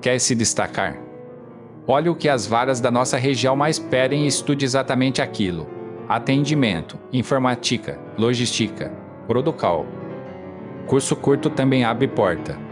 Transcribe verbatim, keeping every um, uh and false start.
Quer se destacar? Olhe o que as varas da nossa região mais pedem e estude exatamente aquilo. Atendimento, informática, logística, Producal. Curso curto também abre porta.